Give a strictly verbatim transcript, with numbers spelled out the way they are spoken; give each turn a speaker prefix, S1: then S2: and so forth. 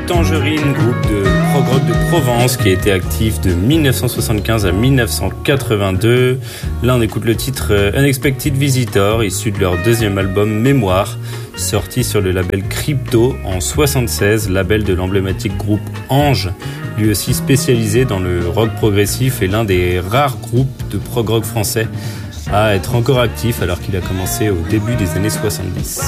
S1: Tangerine, groupe de prog rock de Provence qui a été actif de dix-neuf cent soixante-quinze à dix-neuf cent quatre-vingt-deux. Là, on écoute le titre Unexpected Visitor, issu de leur deuxième album Mémoire, sorti sur le label Crypto en soixante-seize, label de l'emblématique groupe Ange, lui aussi spécialisé dans le rock progressif et l'un des rares groupes de prog rock français à être encore actif alors qu'il a commencé au début des années soixante-dix.